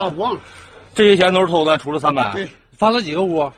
啊，忘了。 这些钱都是偷的，除了300。 对， 翻了几个屋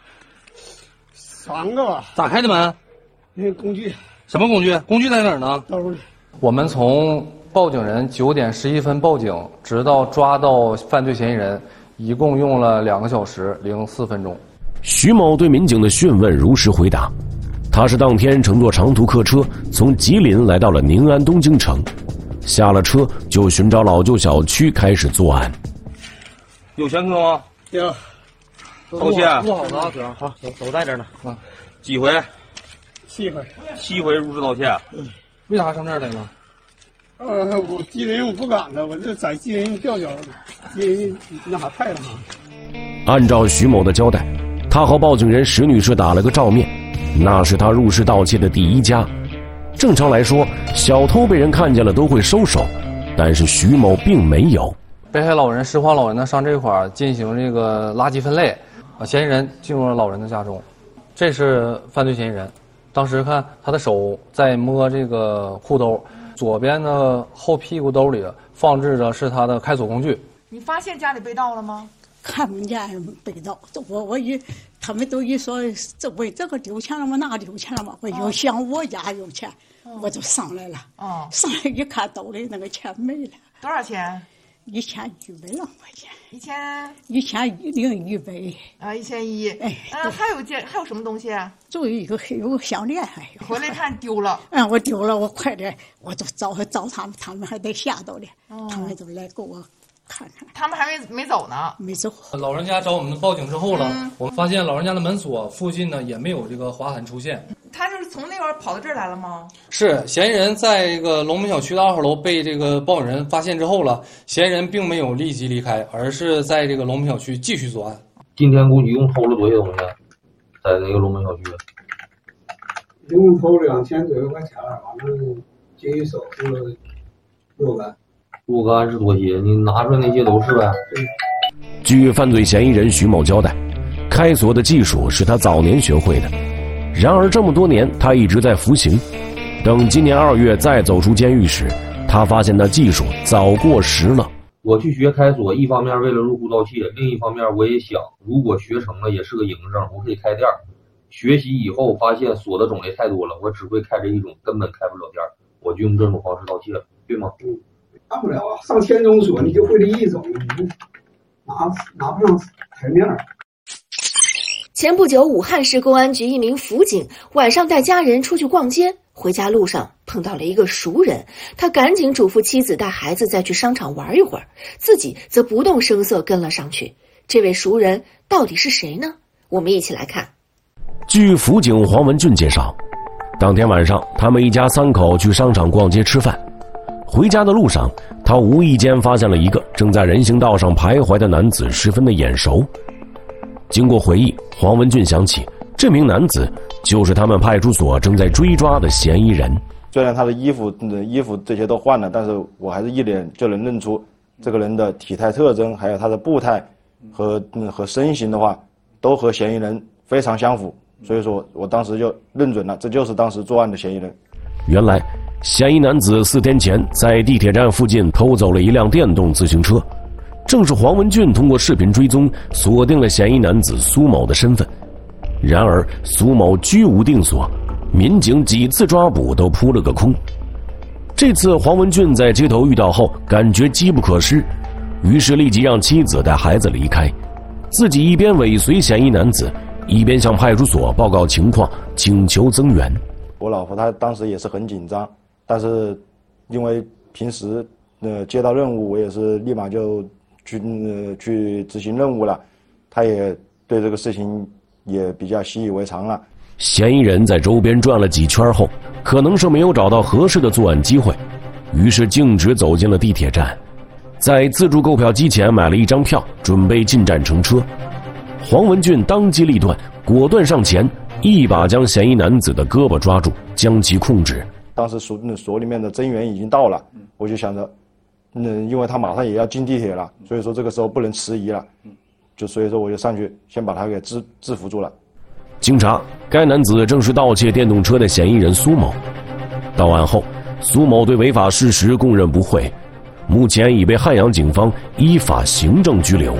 ？3个吧。 咋开的门？ 那工具。 什么工具？工具在哪儿呢？ 兜里。 我们从报警人9点11分报警，直到抓到犯罪嫌疑人，一共用了2个小时04分钟。 徐某对民警的讯问如实回答，他是当天乘坐长途客车从吉林来到了宁安东京城，下了车就寻找老旧小区开始作案。 有前科吗？ 有。 盗窃。 录好了，哥。 好，都在这儿呢。啊，几回 ？7回。 7回入室盗窃。 为啥上这儿来了？ 我吉林我不敢呢，我这在吉林吊脚，吉林那啥太了嘛。 按照徐某的交代，他和报警人石女士打了个照面，那是他入室盗窃的第1家。正常来说，小偷被人看见了都会收手，但是徐某并没有。 被害老人、拾荒老人呢上这块儿进行这个垃圾分类，嫌疑人进入了老人的家中，这是犯罪嫌疑人。当时看他的手在摸这个裤兜，左边的后屁股兜里放置着是他的开锁工具。 你发现家里被盗了吗？ 看不见被盗，他们都一说这个丢钱了吗？那个丢钱了吗？我就想我家有钱，我就上来了。上来一看兜里那个钱没了。 多少钱 ？1100来块钱。1100啊 ，1100。还有什么东西啊？ 就有个项链，还有。 回来看丢了。 我丢了，我快点，我就找他们还得吓到了，他们就来给我看看。 他们还没走呢。 没走。 老人家找我们报警之后了，我们发现老人家的门锁附近呢也没有这个划痕出现。 他就是从那边跑到这儿来了吗？ 是，嫌疑人在这个龙门小区的2号楼被这个报警人发现之后了，嫌疑人并没有立即离开，而是在这个龙门小区继续作案。 今天估计一共偷了多些东西，在那个龙门小区。 一共偷了2000多块钱，完了监狱手续了若干。 若干是多些，你拿出来那些都是呗。 据犯罪嫌疑人徐某交代，开锁的技术是他早年学会的。然而这么多年他一直在服刑，等今年2月再走出监狱时，他发现那技术早过时了。 我去学开锁，一方面为了入户盗窃，另一方面我也想，如果学成了也是个营生，我可以开店。学习以后发现锁的种类太多了，我只会开这一种，根本开不了店，我就用这种方式盗窃了，对吗？ 干不了啊，上1000种锁你就会这一种，你拿不上台面。 前不久，武汉市公安局一名辅警晚上带家人出去逛街，回家路上碰到了一个熟人，他赶紧嘱咐妻子带孩子再去商场玩一会儿，自己则不动声色跟了上去。这位熟人到底是谁呢？我们一起来看。 据辅警黄文俊介绍，当天晚上他们一家3口去商场逛街吃饭，回家的路上，他无意间发现了一个正在人行道上徘徊的男子，十分的眼熟。经过回忆，黄文俊想起这名男子就是他们派出所正在追抓的嫌疑人。 虽然他的衣服这些都换了，但是我还是一眼就能认出这个人的体态特征，还有他的步态和身形的话，都和嫌疑人非常相符。所以说我当时就认准了，这就是当时作案的嫌疑人。 原来，嫌疑男子4天前在地铁站附近偷走了一辆电动自行车。正是黄文俊通过视频追踪锁定了嫌疑男子苏某的身份，然而苏某居无定所，民警几次抓捕都扑了个空。这次黄文俊在街头遇到后感觉机不可失，于是立即让妻子带孩子离开，自己一边尾随嫌疑男子，一边向派出所报告情况，请求增援。 我老婆她当时也是很紧张，但是因为平时接到任务我也是立马就去执行任务了，他也对这个事情也比较习以为常了。 嫌疑人在周边转了几圈后，可能是没有找到合适的作案机会，于是径直走进了地铁站，在自助购票机前买了一张票，准备进站乘车。黄文俊当机立断，果断上前，一把将嫌疑男子的胳膊抓住，将其控制。 当时所里面的增援已经到了，我就想着因为他马上也要进地铁了，所以说这个时候不能迟疑了，所以说我就上去先把他给制服住了。 经查，该男子正是盗窃电动车的嫌疑人苏某。到案后，苏某对违法事实供认不讳，目前已被汉阳警方依法行政拘留。